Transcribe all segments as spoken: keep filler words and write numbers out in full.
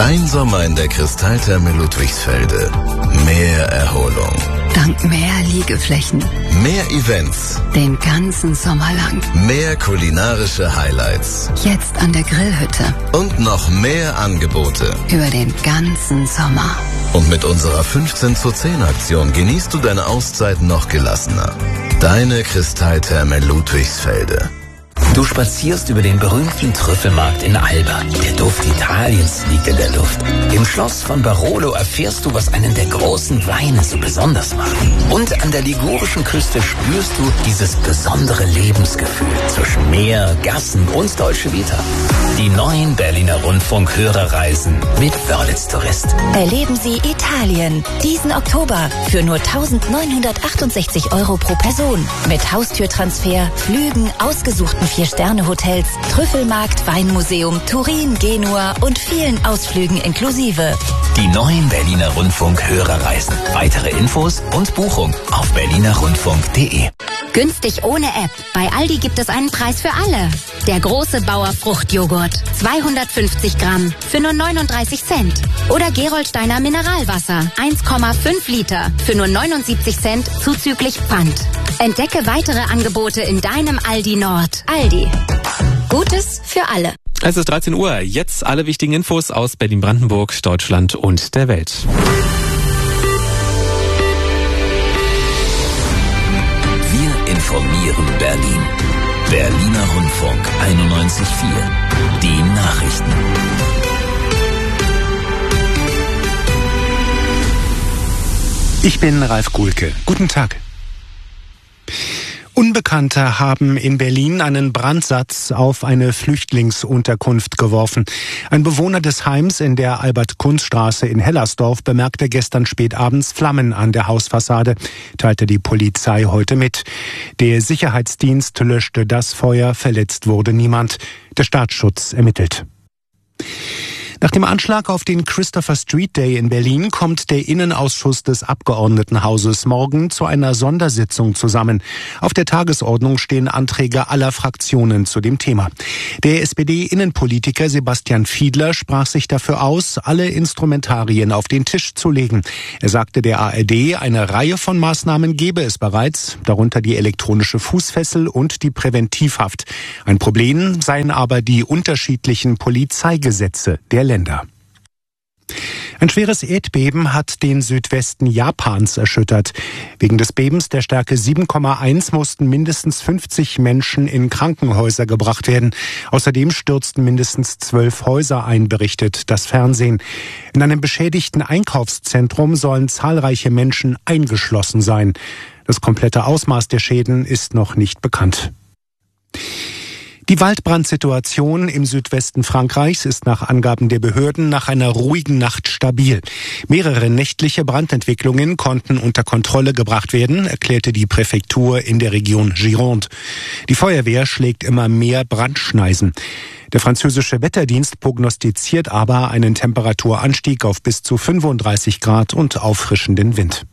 Dein Sommer in der Kristalltherme Ludwigsfelde. Mehr Erholung. Dank mehr Liegeflächen. Mehr Events. Den ganzen Sommer lang. Mehr kulinarische Highlights. Jetzt an der Grillhütte. Und noch mehr Angebote. Über den ganzen Sommer. Und mit unserer fünfzehn zu zehn Aktion genießt du deine Auszeit noch gelassener. Deine Kristalltherme Ludwigsfelde. Du spazierst über den berühmten Trüffelmarkt in Alba. Der Duft Italiens liegt in der Luft. Im Schloss von Barolo erfährst du, was einen der großen Weine so besonders macht. Und an der ligurischen Küste spürst du dieses besondere Lebensgefühl zwischen Meer, Gassen und Dolce Vita. Die neuen Berliner Rundfunk-Hörerreisen mit Wörlitz Tourist. Erleben Sie Italien diesen Oktober für nur eintausendneunhundertachtundsechzig Euro pro Person. Mit Haustürtransfer, Flügen, ausgesuchten Vier-Sterne-Hotels, Trüffelmarkt, Weinmuseum, Turin, Genua und vielen Ausflügen inklusive. Die neuen Berliner Rundfunk-Hörerreisen. Weitere Infos und Buchung auf berliner rundfunk punkt de. Günstig ohne App. Bei Aldi gibt es einen Preis für alle. Der große Bauer Fruchtjoghurt. zweihundertfünfzig Gramm für nur neununddreißig Cent. Oder Gerolsteiner Mineralwasser. eins Komma fünf Liter für nur neunundsiebzig Cent zuzüglich Pfand. Entdecke weitere Angebote in deinem Aldi Nord. Aldi. Gutes für alle. Es ist dreizehn Uhr. Jetzt alle wichtigen Infos aus Berlin-Brandenburg, Deutschland und der Welt. Informieren Berlin. Berliner Rundfunk einundneunzig Komma vier. Die Nachrichten. Ich bin Ralf Kuhlke. Guten Tag. Unbekannte haben in Berlin einen Brandsatz auf eine Flüchtlingsunterkunft geworfen. Ein Bewohner des Heims in der Albert-Kunz-Straße in Hellersdorf bemerkte gestern spät abends Flammen an der Hausfassade, teilte die Polizei heute mit. Der Sicherheitsdienst löschte das Feuer, verletzt wurde niemand. Der Staatsschutz ermittelt. Nach dem Anschlag auf den Christopher Street Day in Berlin kommt der Innenausschuss des Abgeordnetenhauses morgen zu einer Sondersitzung zusammen. Auf der Tagesordnung stehen Anträge aller Fraktionen zu dem Thema. Der S P D-Innenpolitiker Sebastian Fiedler sprach sich dafür aus, alle Instrumentarien auf den Tisch zu legen. Er sagte der A R D, eine Reihe von Maßnahmen gebe es bereits, darunter die elektronische Fußfessel und die Präventivhaft. Ein Problem seien aber die unterschiedlichen Polizeigesetze der Länder. Ein schweres Erdbeben hat den Südwesten Japans erschüttert. Wegen des Bebens der Stärke sieben Komma eins mussten mindestens fünfzig Menschen in Krankenhäuser gebracht werden. Außerdem stürzten mindestens zwölf Häuser ein, berichtet das Fernsehen. In einem beschädigten Einkaufszentrum sollen zahlreiche Menschen eingeschlossen sein. Das komplette Ausmaß der Schäden ist noch nicht bekannt. Die Waldbrandsituation im Südwesten Frankreichs ist nach Angaben der Behörden nach einer ruhigen Nacht stabil. Mehrere nächtliche Brandentwicklungen konnten unter Kontrolle gebracht werden, erklärte die Präfektur in der Region Gironde. Die Feuerwehr schlägt immer mehr Brandschneisen. Der französische Wetterdienst prognostiziert aber einen Temperaturanstieg auf bis zu fünfunddreißig Grad und auffrischenden Wind.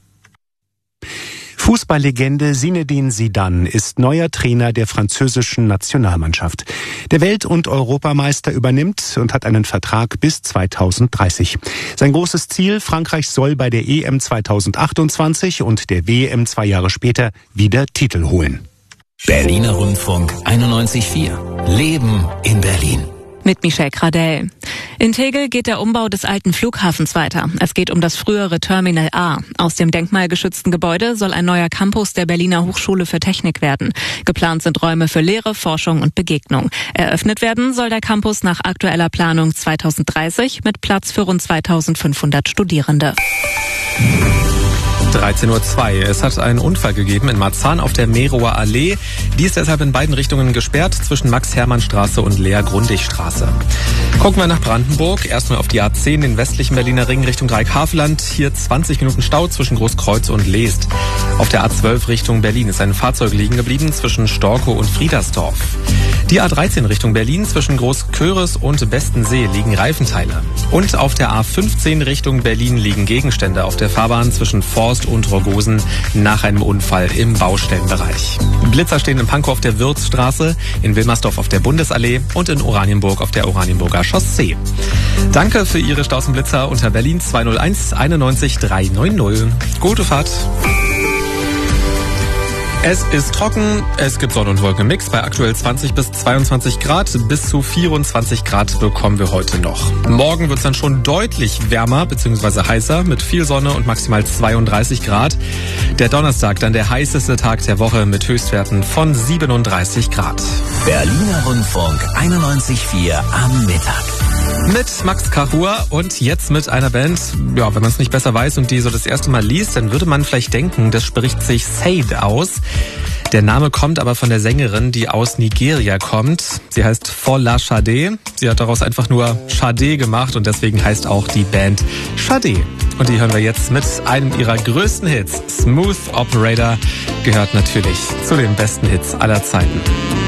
Fußballlegende Zinedine Zidane ist neuer Trainer der französischen Nationalmannschaft. Der Welt- und Europameister übernimmt und hat einen Vertrag bis zweitausenddreißig. Sein großes Ziel, Frankreich soll bei der E M zweitausendachtundzwanzig und der W M zwei Jahre später wieder Titel holen. Berliner Rundfunk einundneunzig Komma vier. Leben in Berlin. Mit Michelle Gradell. In Tegel geht der Umbau des alten Flughafens weiter. Es geht um das frühere Terminal A. Aus dem denkmalgeschützten Gebäude soll ein neuer Campus der Berliner Hochschule für Technik werden. Geplant sind Räume für Lehre, Forschung und Begegnung. Eröffnet werden soll der Campus nach aktueller Planung zweitausenddreißig mit Platz für rund zweitausendfünfhundert Studierende. dreizehn Uhr zwei. Es hat einen Unfall gegeben in Marzahn auf der Merower Allee. Die ist deshalb in beiden Richtungen gesperrt, zwischen Max-Hermann-Straße und Lea-Grundig-Straße. Gucken wir nach Brandenburg. Erstmal auf die A zehn, den westlichen Berliner Ring Richtung Dreieckhaveland. Hier zwanzig Minuten Stau zwischen Großkreuz und Leest. Auf der A zwölf Richtung Berlin ist ein Fahrzeug liegen geblieben zwischen Storkow und Friedersdorf. Die A dreizehn Richtung Berlin zwischen Großköris und Bestensee liegen Reifenteile. Und auf der A fünfzehn Richtung Berlin liegen Gegenstände auf der Fahrbahn zwischen Forst und Rogosen nach einem Unfall im Baustellenbereich. Blitzer stehen in Pankow auf der Würzstraße, in Wilmersdorf auf der Bundesallee und in Oranienburg auf der Oranienburger Chaussee. Danke für Ihre Stausenblitzer unter Berlin zwei null eins einundneunzig dreihundertneunzig. Gute Fahrt! Es ist trocken, es gibt Sonne- und Wolkenmix bei aktuell zwanzig bis zweiundzwanzig Grad. Bis zu vierundzwanzig Grad bekommen wir heute noch. Morgen wird es dann schon deutlich wärmer bzw. heißer mit viel Sonne und maximal zweiunddreißig Grad. Der Donnerstag dann der heißeste Tag der Woche mit Höchstwerten von siebenunddreißig Grad. Berliner Rundfunk einundneunzig Komma vier am Mittag. Mit Max Kahur und jetzt mit einer Band, ja, wenn man es nicht besser weiß und die so das erste Mal liest, dann würde man vielleicht denken, das spricht sich Sade aus. Der Name kommt aber von der Sängerin, die aus Nigeria kommt. Sie heißt Fola Sade. Sie hat daraus einfach nur Sade gemacht und deswegen heißt auch die Band Sade. Und die hören wir jetzt mit einem ihrer größten Hits. Smooth Operator gehört natürlich zu den besten Hits aller Zeiten.